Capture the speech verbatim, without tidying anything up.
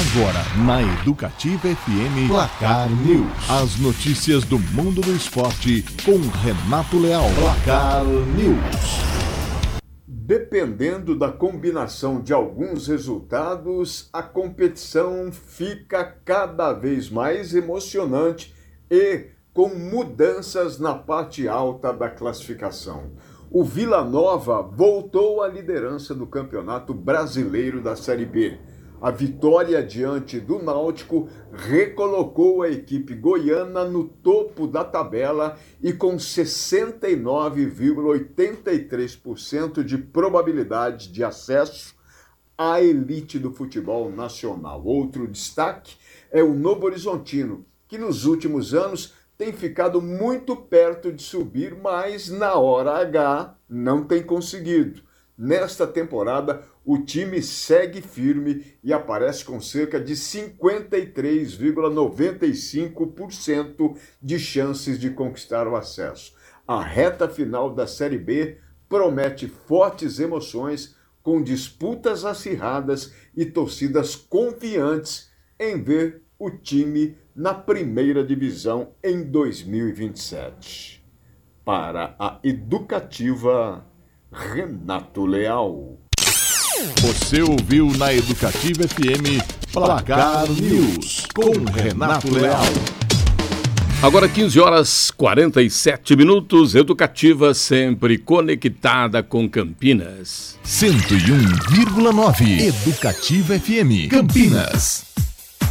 Agora, na Educativa F M, Placar News. As notícias do mundo do esporte com Renato Leal. Placar News. Dependendo da combinação de alguns resultados, a competição fica cada vez mais emocionante e com mudanças na parte alta da classificação. O Vila Nova voltou à liderança do Campeonato Brasileiro da Série B. A vitória diante do Náutico recolocou a equipe goiana no topo da tabela e com sessenta e nove vírgula oitenta e três por cento de probabilidade de acesso à elite do futebol nacional. Outro destaque é o Novo Horizontino, que nos últimos anos tem ficado muito perto de subir, mas na hora H não tem conseguido. Nesta temporada, o time segue firme e aparece com cerca de cinquenta e três vírgula noventa e cinco por cento de chances de conquistar o acesso. A reta final da Série B promete fortes emoções, com disputas acirradas e torcidas confiantes em ver o time na primeira divisão em dois mil e vinte e sete. Para a Educativa, Renato Leal. Você ouviu na Educativa F M Placar News com Renato Leal. Agora quinze horas e quarenta e sete minutos, Educativa sempre conectada com Campinas. cento e um vírgula nove Educativa F M Campinas.